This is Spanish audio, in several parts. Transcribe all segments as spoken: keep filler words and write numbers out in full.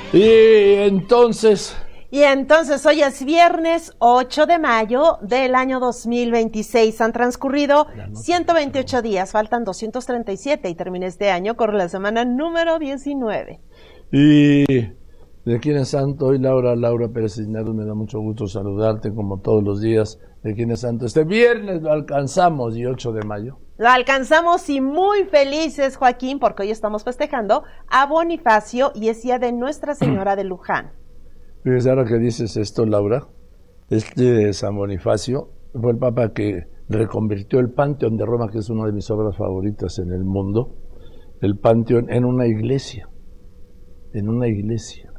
Y entonces... Y entonces hoy es viernes ocho de mayo del año dos mil veintiséis. Han transcurrido ciento veintiocho días, faltan doscientos treinta y siete y termina este año, corre la semana número diecinueve. Y de quién es santo hoy, Laura, Laura Pérez Cisneros, me da mucho gusto saludarte como todos los días. De quién es santo, este viernes lo alcanzamos y ocho de mayo. Lo alcanzamos y muy felices, Joaquín, porque hoy estamos festejando a Bonifacio y es día de Nuestra Señora de Luján. Fíjese, ahora que dices esto, Laura, este San Bonifacio fue el papa que reconvirtió el Panteón de Roma, que es una de mis obras favoritas en el mundo, el Panteón en una iglesia, en una iglesia.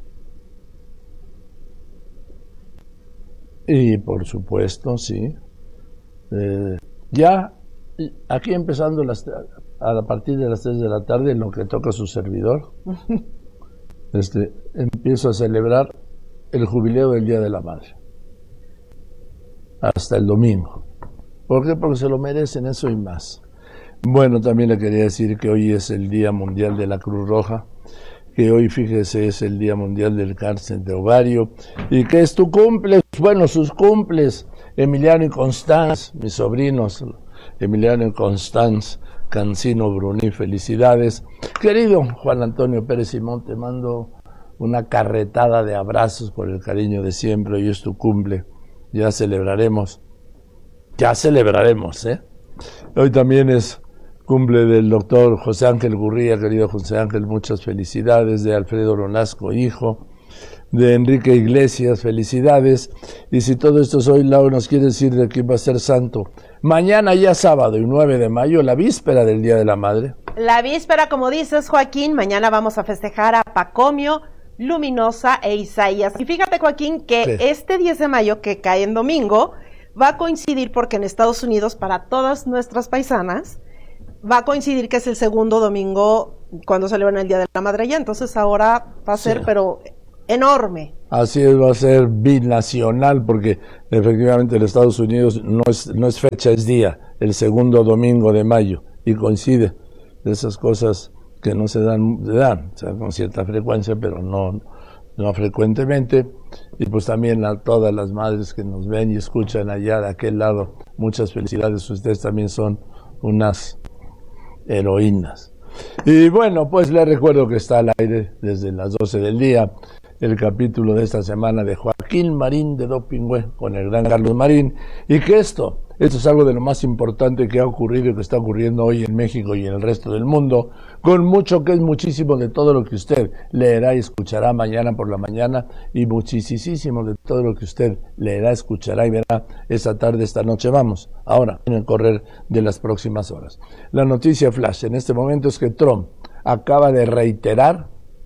Y por supuesto, sí, eh, ya aquí empezando las, a partir de las tres de la tarde, en lo que toca a su servidor, este, empiezo a celebrar el jubileo del Día de la Madre hasta el domingo. ¿Por qué? Porque se lo merecen, eso y más. Bueno, también le quería decir que hoy es el Día Mundial de la Cruz Roja, que hoy, fíjese, es el Día Mundial del Cáncer de Ovario, y que es tu cumple, bueno, sus cumples, Emiliano y Constanz, mis sobrinos, Emiliano y Constanz Cancino Bruni, felicidades. Querido Juan Antonio Pérez Simón, te mando una carretada de abrazos por el cariño de siempre. Hoy es tu cumple, ya celebraremos, ya celebraremos, ¿eh? Hoy también es cumple del doctor José Ángel Gurría, querido José Ángel, muchas felicidades, de Alfredo Ronasco, hijo, de Enrique Iglesias, felicidades, y si todo esto es hoy, Lau, nos quiere decir de quién va a ser santo. Mañana ya sábado y nueve de mayo, la víspera del Día de la Madre. La víspera, como dices, Joaquín, mañana vamos a festejar a Pacomio, Luminosa e Isaías. Y fíjate, Joaquín, que sí, este diez de mayo, que cae en domingo, va a coincidir porque en Estados Unidos, para todas nuestras paisanas, va a coincidir que es el segundo domingo cuando celebran el Día de la Madre allá. Entonces ahora va a ser, sí, pero enorme. Así es, va a ser binacional, porque efectivamente en Estados Unidos no es, no es fecha, es día, el segundo domingo de mayo, y coincide de esas cosas que no se dan, se dan, o sea, con cierta frecuencia, pero no, no frecuentemente. Y pues también a todas las madres que nos ven y escuchan allá de aquel lado, muchas felicidades, ustedes también son unas heroínas. Y bueno, pues les recuerdo que está al aire desde las doce del día el capítulo de esta semana de Joaquín Marín de Dopingüe con el gran Carlos Marín, y que esto, esto es algo de lo más importante que ha ocurrido y que está ocurriendo hoy en México y en el resto del mundo, con mucho que es muchísimo de todo lo que usted leerá y escuchará mañana por la mañana, y muchísimo de todo lo que usted leerá, escuchará y verá esta tarde, esta noche. Vamos, ahora, en el correr de las próximas horas. La noticia flash en este momento es que Trump acaba de reiterar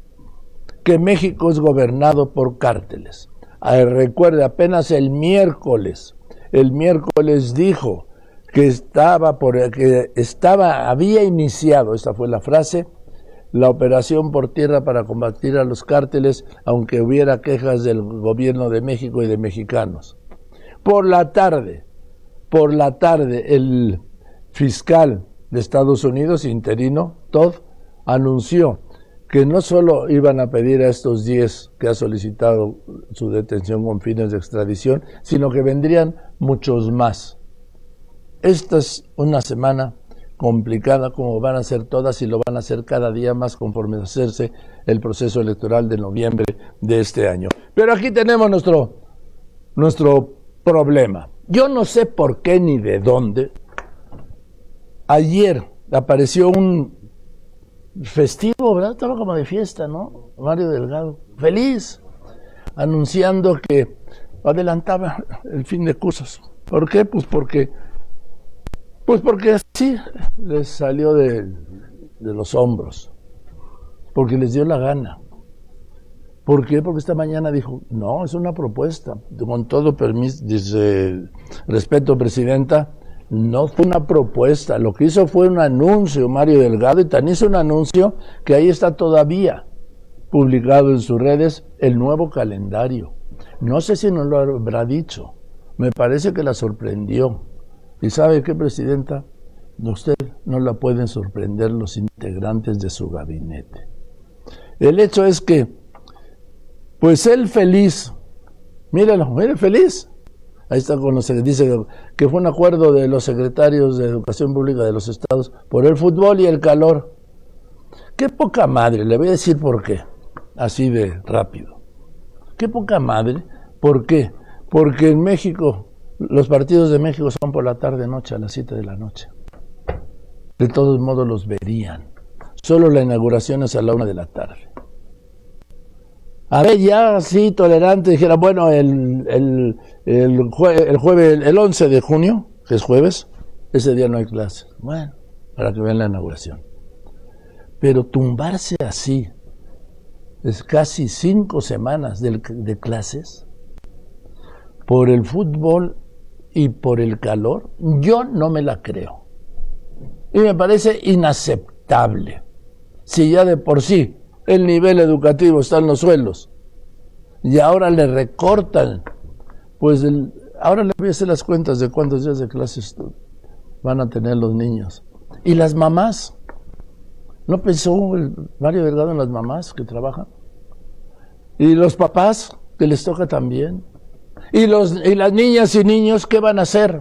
que México es gobernado por cárteles. Ay, recuerde, apenas el miércoles, el miércoles dijo que estaba por, que estaba, había iniciado, esta fue la frase, la operación por tierra para combatir a los cárteles, aunque hubiera quejas del gobierno de México y de mexicanos. Por la tarde, por la tarde, el fiscal de Estados Unidos, interino, Todd, anunció que no solo iban a pedir a estos diez que ha solicitado su detención con fines de extradición, sino que vendrían muchos más. Esta es una semana complicada, como van a ser todas, y lo van a hacer cada día más conforme a hacerse el proceso electoral de noviembre de este año. Pero aquí tenemos nuestro, nuestro problema. Yo no sé por qué ni de dónde. Ayer apareció un festivo, ¿verdad? Estaba como de fiesta, ¿no? Mario Delgado, feliz, anunciando que adelantaba el fin de cursos. ¿Por qué? Pues porque, pues porque así les salió de, de los hombros, porque les dio la gana. ¿Por qué? Porque esta mañana dijo, no, es una propuesta, con todo permiso, dice, respeto, presidenta, no fue una propuesta, lo que hizo fue un anuncio, Mario Delgado, y tan hizo un anuncio que ahí está todavía publicado en sus redes el nuevo calendario. No sé si nos lo habrá dicho, me parece que la sorprendió. ¿Y sabe qué, presidenta? Usted no la pueden sorprender los integrantes de su gabinete. El hecho es que Pues él feliz, míralo, mire feliz. Ahí está con los, dice que fue un acuerdo de los secretarios de Educación Pública de los estados por el fútbol y el calor. Qué poca madre, le voy a decir por qué, así de rápido. Qué poca madre, ¿por qué? Porque en México, los partidos de México son por la tarde noche, a las siete de la noche. De todos modos los verían. Solo la inauguración es a la una de la tarde. A ver, ya así tolerante, dijera, bueno, el, el, el, jue, el jueves, el once de junio, que es jueves, ese día no hay clases. Bueno, para que vean la inauguración. Pero tumbarse así, es casi cinco semanas de, de clases, por el fútbol y por el calor, yo no me la creo. Y me parece inaceptable. Si ya de por sí el nivel educativo está en los suelos y ahora le recortan, pues el, ahora le voy a hacer las cuentas de cuántos días de clases van a tener los niños. Y las mamás, ¿no pensó el Mario Delgado en las mamás que trabajan? Y los papás, que les toca también. Y, los, y las niñas y niños, ¿qué van a hacer?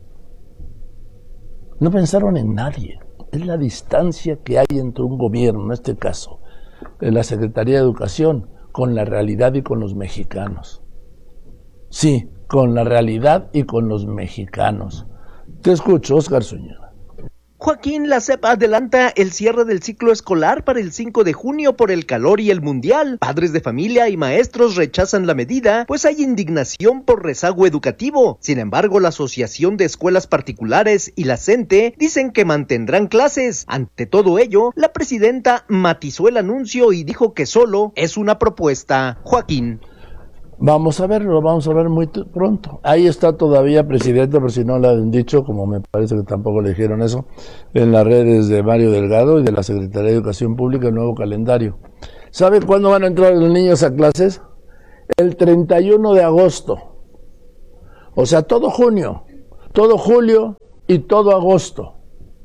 No pensaron en nadie. Es la distancia que hay entre un gobierno, en este caso, de la Secretaría de Educación, con la realidad y con los mexicanos. Sí, con la realidad y con los mexicanos. Te escucho, Óscar Zúñiga. Joaquín, la SEP adelanta el cierre del ciclo escolar para el cinco de junio por el calor y el mundial. Padres de familia y maestros rechazan la medida, pues hay indignación por rezago educativo. Sin embargo, la Asociación de Escuelas Particulares y la CENTE dicen que mantendrán clases. Ante todo ello, la presidenta matizó el anuncio y dijo que solo es una propuesta. Joaquín. Vamos a verlo, vamos a ver muy pronto. Ahí está todavía, presidente, por si no le han dicho, como me parece que tampoco le dijeron eso, en las redes de Mario Delgado y de la Secretaría de Educación Pública, el nuevo calendario. ¿Sabe cuándo van a entrar los niños a clases? El treinta y uno de agosto. O sea, todo junio, todo julio y todo agosto.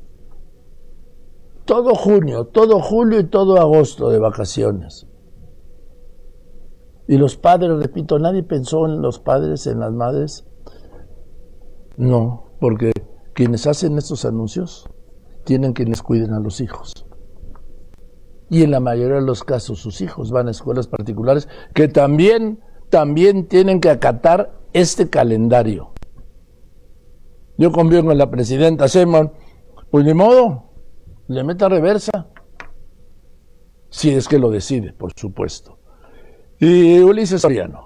Todo junio, todo julio y todo agosto de vacaciones. Y los padres, repito, nadie pensó en los padres, en las madres. No, porque quienes hacen estos anuncios tienen quienes cuiden a los hijos. Y en la mayoría de los casos sus hijos van a escuelas particulares que también, también tienen que acatar este calendario. Yo confío en la presidenta Sheinbaum, pues ni modo, le meta reversa. Si es que lo decide, por supuesto. Y Ulises Soriano.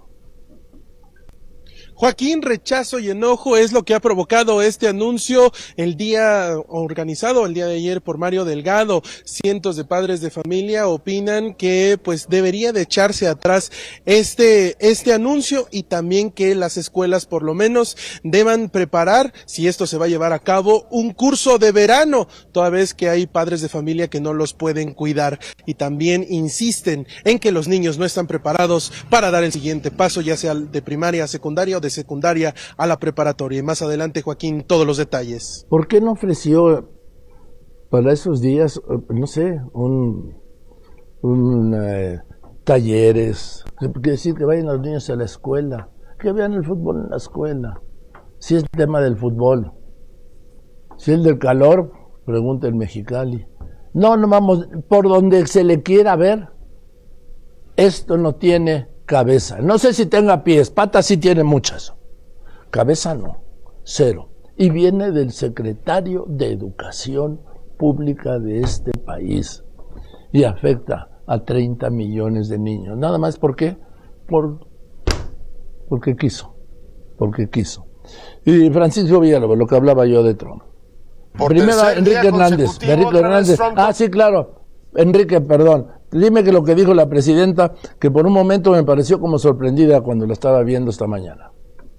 Joaquín, rechazo y enojo es lo que ha provocado este anuncio el día organizado, el día de ayer por Mario Delgado. Cientos de padres de familia opinan que pues debería de echarse atrás este, este anuncio y también que las escuelas por lo menos deban preparar, si esto se va a llevar a cabo, un curso de verano, toda vez que hay padres de familia que no los pueden cuidar y también insisten en que los niños no están preparados para dar el siguiente paso, ya sea de primaria a secundaria o de secundaria a la preparatoria. Y más adelante, Joaquín, todos los detalles. ¿Por qué no ofreció para esos días, no sé, un, un eh, talleres, que decir que vayan los niños a la escuela, que vean el fútbol en la escuela? Si es el tema del fútbol, si es el del calor, pregunta el Mexicali. No, no vamos, por donde se le quiera ver, esto no tiene cabeza. No sé si tenga pies, patas sí tiene muchas. Cabeza no, cero. Y viene del secretario de Educación Pública de este país. Y afecta a treinta millones de niños. Nada más, ¿por qué? Por, porque quiso. Porque quiso. Y Francisco Villalobos, lo que hablaba yo de Trump. Por Primero, Enrique Hernández. Enrique Hernández. Ah, sí, claro. Enrique, perdón. Dime que lo que dijo la presidenta, que por un momento me pareció como sorprendida cuando la estaba viendo esta mañana.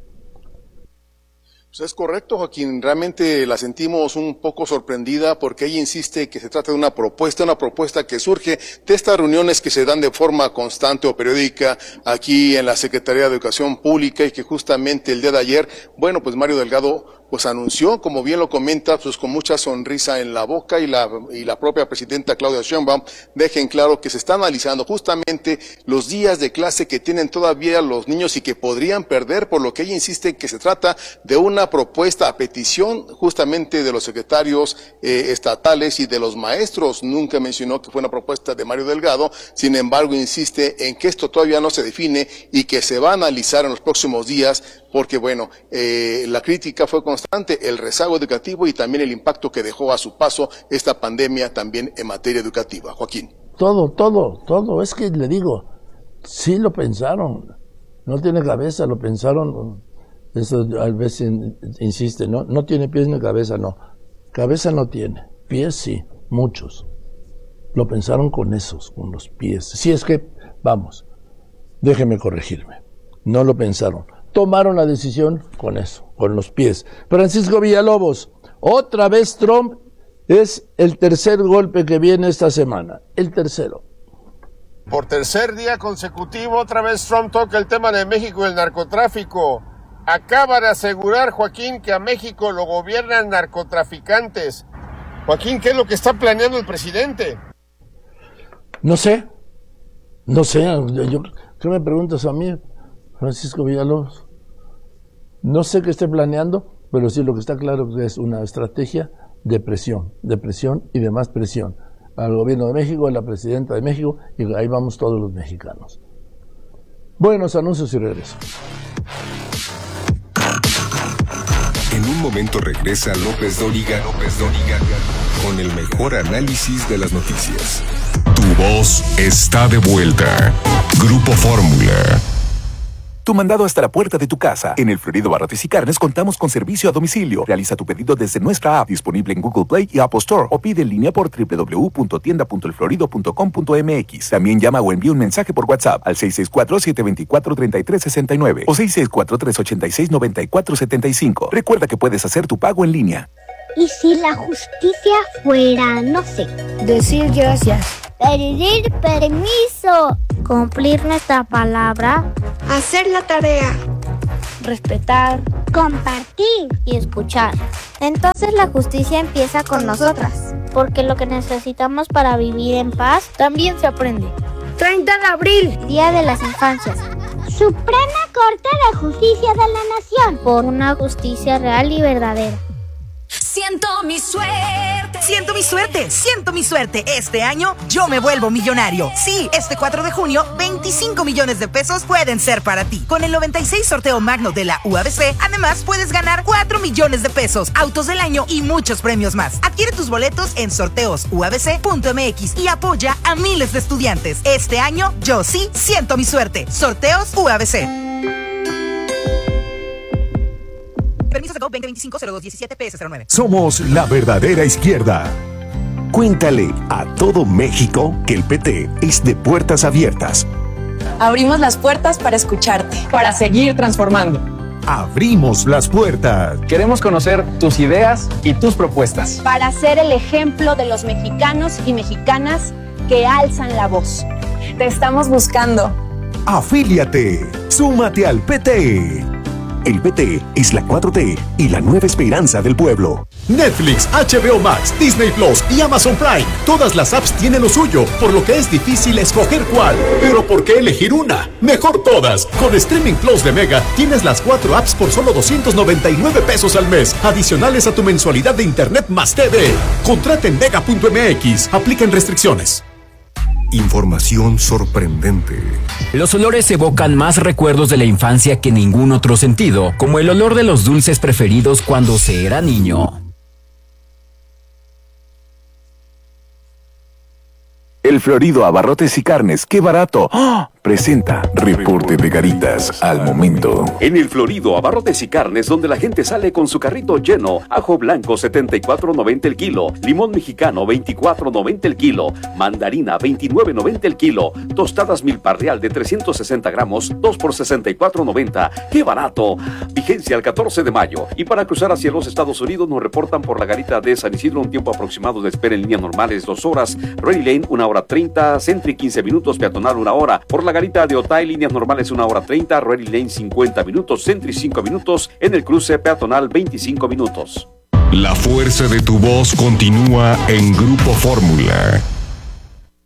Pues es correcto, Joaquín. Realmente la sentimos un poco sorprendida porque ella insiste que se trata de una propuesta, una propuesta que surge de estas reuniones que se dan de forma constante o periódica aquí en la Secretaría de Educación Pública y que justamente el día de ayer, bueno, pues Mario Delgado pues anunció, como bien lo comenta, pues con mucha sonrisa en la boca, y la, y la propia presidenta Claudia Sheinbaum dejen claro que se está analizando justamente los días de clase que tienen todavía los niños y que podrían perder, por lo que ella insiste que se trata de una propuesta a petición justamente de los secretarios eh, estatales y de los maestros. Nunca mencionó que fue una propuesta de Mario Delgado, sin embargo insiste en que esto todavía no se define y que se va a analizar en los próximos días, porque bueno, eh, la crítica fue constante, el rezago educativo y también el impacto que dejó a su paso esta pandemia también en materia educativa. Joaquín. Todo, todo, todo, es que le digo, sí lo pensaron, no tiene cabeza, lo pensaron, eso a veces insiste, no, no tiene pies ni cabeza, no, cabeza no tiene, pies sí, muchos, lo pensaron con esos, con los pies, si es que, vamos, déjeme corregirme, no lo pensaron. Tomaron la decisión con eso, con los pies. Francisco Villalobos, otra vez Trump, es el tercer golpe que viene esta semana, el tercero. Por tercer día consecutivo, otra vez Trump toca el tema de México y el narcotráfico. Acaba de asegurar, Joaquín, que a México lo gobiernan narcotraficantes. Joaquín, ¿qué es lo que está planeando el presidente? No sé, no sé, yo, ¿qué me preguntas a mí, Francisco Villalobos? No sé qué esté planeando, pero sí lo que está claro es una estrategia de presión, de presión y de más presión al gobierno de México, a la presidenta de México, y ahí vamos todos los mexicanos. Buenos anuncios y regreso. En un momento regresa López Dóriga, López Dóriga, con el mejor análisis de las noticias. Tu voz está de vuelta. Grupo Fórmula. Tu mandado hasta la puerta de tu casa. En El Florido Barrotes y Carnes contamos con servicio a domicilio. Realiza tu pedido desde nuestra app, disponible en Google Play y Apple Store, o pide en línea por doble u doble u doble u punto tienda punto el florido punto com punto m x. También llama o envía un mensaje por WhatsApp al seis seis cuatro, siete dos cuatro, tres tres seis nueve o seis seis cuatro, tres ocho seis, nueve cuatro siete cinco. Recuerda que puedes hacer tu pago en línea. ¿Y si la justicia fuera, no sé, decir gracias, pedir permiso, cumplir nuestra palabra, hacer la tarea, respetar, compartir y escuchar? Entonces la justicia empieza con nosotras, porque lo que necesitamos para vivir en paz también se aprende. treinta de abril, Día de las Infancias. Suprema Corte de Justicia de la Nación, por una justicia real y verdadera. Siento mi suerte. Siento mi suerte, siento mi suerte. Este año yo me vuelvo millonario. Sí, este cuatro de junio, veinticinco millones de pesos pueden ser para ti. Con el noventa y seis sorteo magno de la U A B C, además puedes ganar cuatro millones de pesos, autos del año y muchos premios más. Adquiere tus boletos en sorteos u a b c punto m x y apoya a miles de estudiantes. Este año yo sí siento mi suerte. Sorteos U A B C. Permiso de Go veinte veinticinco cero dos diecisiete P S cero nueve. Somos la verdadera izquierda. Cuéntale a todo México que el P T es de puertas abiertas. Abrimos las puertas para escucharte, para seguir transformando. Abrimos las puertas. Queremos conocer tus ideas y tus propuestas. Para ser el ejemplo de los mexicanos y mexicanas que alzan la voz. Te estamos buscando. Afíliate. Súmate al P T. El P T es la cuatro T y la nueva esperanza del pueblo. Netflix, H B O Max, Disney Plus y Amazon Prime. Todas las apps tienen lo suyo, por lo que es difícil escoger cuál. Pero ¿por qué elegir una? Mejor todas. Con Streaming Plus de Mega tienes las cuatro apps por solo doscientos noventa y nueve pesos al mes, adicionales a tu mensualidad de Internet más T V. Contrata en mega punto m x. Aplican restricciones. Información sorprendente. Los olores evocan más recuerdos de la infancia que ningún otro sentido, como el olor de los dulces preferidos cuando se era niño. El Florido Abarrotes y Carnes, ¡qué barato! ¡Oh! Presenta Reporte de Garitas al momento. En el Florido Abarrotes y Carnes, donde la gente sale con su carrito lleno. Ajo blanco setenta y cuatro noventa el kilo, limón mexicano veinticuatro noventa el kilo, mandarina veintinueve noventa el kilo, tostadas milpa real de trescientos sesenta gramos, dos por sesenta y cuatro noventa. ¡Qué barato! Vigencia el catorce de mayo. Y para cruzar hacia los Estados Unidos nos reportan por la garita de San Isidro un tiempo aproximado de espera en línea normal es dos horas. Ready Lane una hora hora treinta, Sentry quince minutos, peatonal una hora. Por la garita de Otay, líneas normales una hora treinta, Ready Lane cincuenta minutos, Sentry cinco minutos, en el cruce peatonal veinticinco minutos. La fuerza de tu voz continúa en Grupo Fórmula.